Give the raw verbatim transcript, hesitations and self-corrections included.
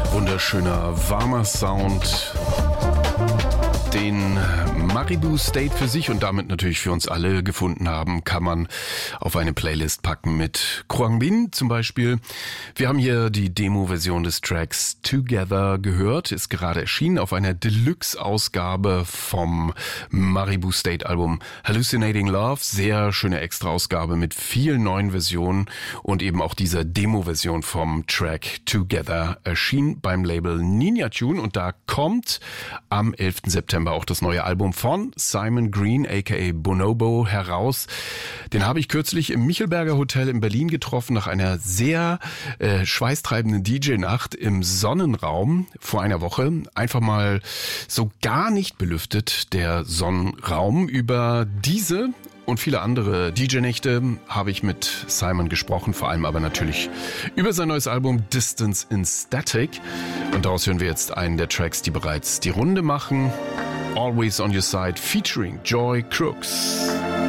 Wunderschöner, warmer Sound, den Maribu State für sich und damit natürlich für uns alle gefunden haben, kann man auf eine Playlist packen mit Quang Binh zum Beispiel. Wir haben hier die Demo-Version des Tracks Together gehört, ist gerade erschienen auf einer Deluxe-Ausgabe vom Maribu State Album Hallucinating Love. Sehr schöne Extra-Ausgabe mit vielen neuen Versionen und eben auch dieser Demo-Version vom Track Together erschien beim Label Ninja Tune und da kommt am elften September auch das neue Album von Simon Green aka Bonobo heraus. Den habe ich kürzlich im Michelberger Hotel in Berlin getroffen nach einer sehr äh, schweißtreibenden D J-Nacht im Sonnenraum vor einer Woche. Einfach mal so gar nicht belüftet, der Sonnenraum. Über diese und viele andere D J-Nächte habe ich mit Simon gesprochen, vor allem aber natürlich über sein neues Album Distance in Static. Und daraus hören wir jetzt einen der Tracks, die bereits die Runde machen. Always on Your Side featuring Joy Crooks.